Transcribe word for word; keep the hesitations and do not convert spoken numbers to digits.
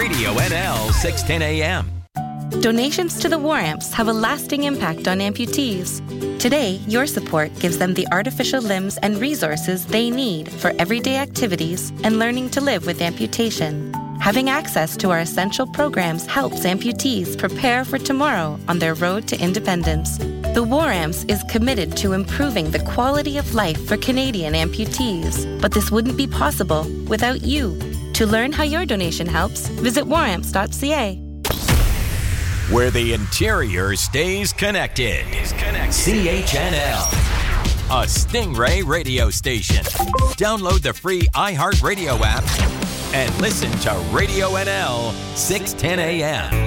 Radio N L six ten A M. Donations to the War Amps have a lasting impact on amputees. Today, your support gives them the artificial limbs and resources they need for everyday activities and learning to live with amputation. Having access to our essential programs helps amputees prepare for tomorrow on their road to independence. The War Amps is committed to improving the quality of life for Canadian amputees, but this wouldn't be possible without you. To learn how your donation helps, visit war amps dot c a. Where the interior stays connected. Is connected. C H N L, a Stingray radio station. Download the free iHeartRadio app and listen to Radio N L six ten A M.